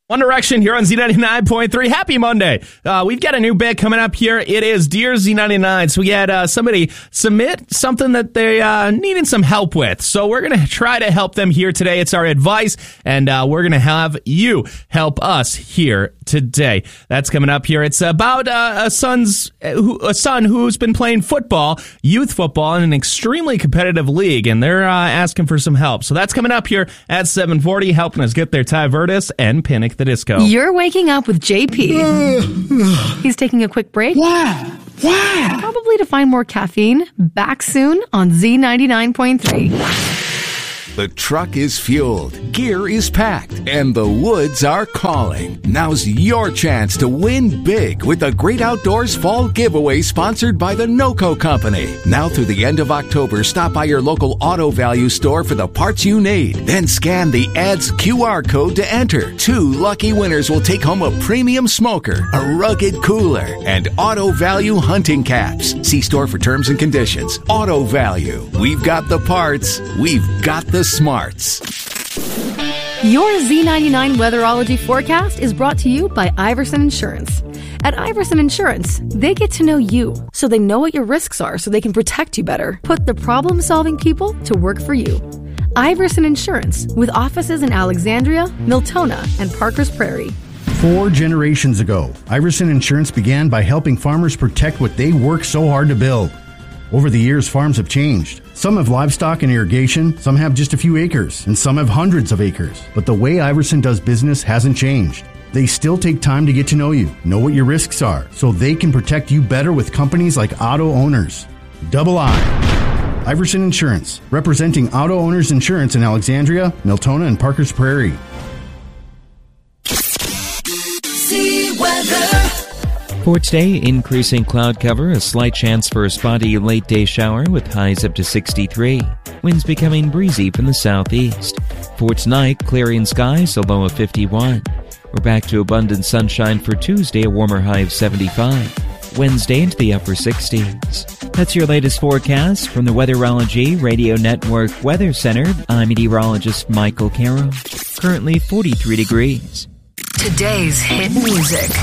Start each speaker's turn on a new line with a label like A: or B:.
A: One Direction here on Z99.3. Happy Monday. We've got a new bit coming up here. It is Dear Z99. So we had somebody submit something that they needed some help with. So we're going to try to help them here today. It's our advice, and we're going to have you help us here today. That's coming up here. It's about a son who's been playing football, youth football, in an extremely competitive league, and they're asking for some help. So that's coming up here at 7:40, helping us get there. Ty Verdes and Panic the Disco.
B: You're waking up with JP. He's taking a quick break.
C: Why?
B: Probably to find more caffeine. Back soon on Z99.3.
D: The truck is fueled, gear is packed, and the woods are calling. Now's your chance to win big with the Great Outdoors Fall Giveaway sponsored by the NOCO Company. Now through the end of October, stop by your local Auto Value store for the parts you need. Then scan the ADS QR code to enter. 2 lucky winners will take home a premium smoker, a rugged cooler, and Auto Value hunting caps. See store for terms and conditions. Auto Value. We've got the parts. We've got the smarts.
B: Your Z99 weatherology forecast is brought to you by Iverson Insurance. At Iverson Insurance, they get to know you, so they know what your risks are so they can protect you better. Put the problem-solving people to work for you. Iverson Insurance, with offices in Alexandria, Miltona, and Parkers Prairie.
C: 4 generations ago, Iverson Insurance began by helping farmers protect what they work so hard to build. Over the years, farms have changed. Some have livestock and irrigation, some have just a few acres, and some have hundreds of acres. But the way Iverson does business hasn't changed. They still take time to get to know you, know what your risks are, so they can protect you better with companies like Auto Owners. Double I. Iverson Insurance, representing Auto Owners Insurance in Alexandria, Miltona, and Parkers Prairie.
E: For today, increasing cloud cover, a slight chance for a spotty late-day shower with highs up to 63. Winds becoming breezy from the southeast. For tonight, clearing skies, a low of 51. We're back to abundant sunshine for Tuesday, a warmer high of 75. Wednesday into the upper 60s. That's your latest forecast from the Weatherology Radio Network Weather Center. I'm meteorologist Michael Caro. Currently 43 degrees.
F: Today's hit music.